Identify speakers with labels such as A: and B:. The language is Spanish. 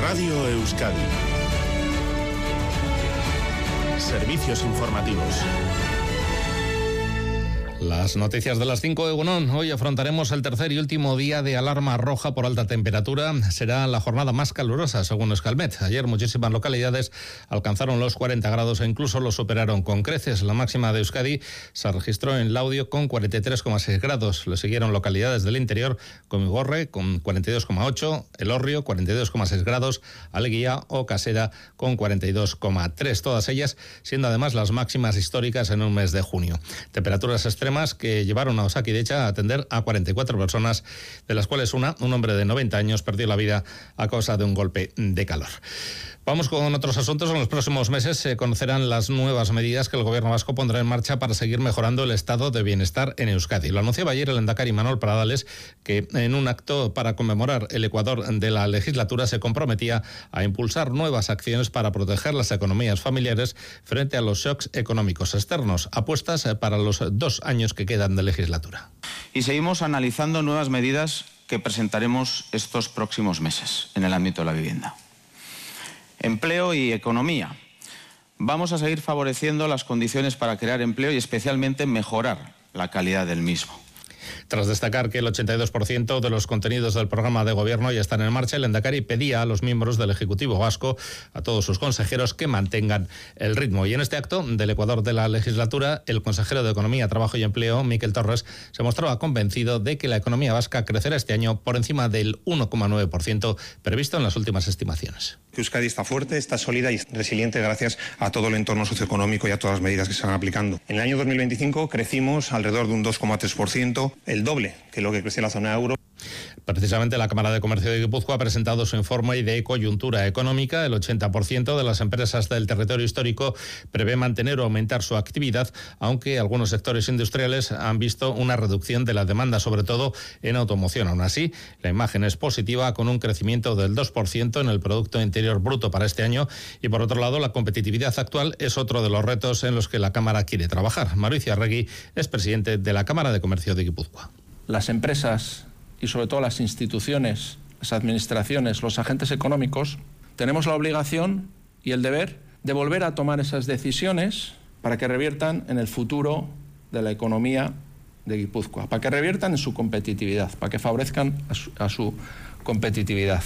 A: Radio Euskadi. Servicios informativos.
B: Las noticias de las 5 de Egunon. Hoy afrontaremos el tercer y último día de alarma roja por alta temperatura. Será la jornada más calurosa, según Euskalmet. Ayer muchísimas localidades alcanzaron los 40 grados e incluso los superaron con creces. La máxima de Euskadi se registró en Laudio con 43,6 grados. Le siguieron localidades del interior, como Igorre con 42,8, Elorrio 42,6 grados, Aleguía o Casera con 42,3. Todas ellas siendo además las máximas históricas en un mes de junio. Temperaturas extremas que llevaron a Osakidecha a atender a 44 personas, de las cuales un hombre de 90 años, perdió la vida a causa de un golpe de calor. Vamos con otros asuntos. En los próximos meses se conocerán las nuevas medidas que el Gobierno vasco pondrá en marcha para seguir mejorando el estado de bienestar en Euskadi. Lo anunciaba ayer el lehendakari Manuel Pradales, que en un acto para conmemorar el Ecuador de la legislatura se comprometía a impulsar nuevas acciones para proteger las economías familiares frente a los shocks económicos externos. Apuestas para los 2 años que quedan de legislatura.
C: Y seguimos analizando nuevas medidas que presentaremos estos próximos meses en el ámbito de la vivienda. Empleo y economía. Vamos a seguir favoreciendo las condiciones para crear empleo y especialmente mejorar la calidad del mismo.
B: Tras destacar que el 82% de los contenidos del programa de gobierno ya están en marcha, el lehendakari pedía a los miembros del Ejecutivo vasco, a todos sus consejeros, que mantengan el ritmo. Y en este acto del Ecuador de la legislatura, el consejero de Economía, Trabajo y Empleo, Miquel Torres, se mostraba convencido de que la economía vasca crecerá este año por encima del 1,9% previsto en las últimas estimaciones.
D: Euskadi está fuerte, está sólida y resiliente gracias a todo el entorno socioeconómico y a todas las medidas que se van aplicando. En el año 2025 crecimos alrededor de un 2,3%, el doble que lo que crece la zona euro.
B: Precisamente la Cámara de Comercio de Guipúzcoa ha presentado su informe de coyuntura económica. El 80% de las empresas del territorio histórico prevé mantener o aumentar su actividad, aunque algunos sectores industriales han visto una reducción de la demanda, sobre todo en automoción. Aún así, la imagen es positiva, con un crecimiento del 2% en el Producto Interior Bruto para este año. Y por otro lado, la competitividad actual es otro de los retos en los que la Cámara quiere trabajar. Mauricio Arregui es presidente de la Cámara de Comercio de Guipúzcoa.
E: Las empresas y sobre todo las instituciones, las administraciones, los agentes económicos, tenemos la obligación y el deber de volver a tomar esas decisiones para que reviertan en el futuro de la economía de Guipúzcoa, para que reviertan en su competitividad, para que favorezcan a su competitividad.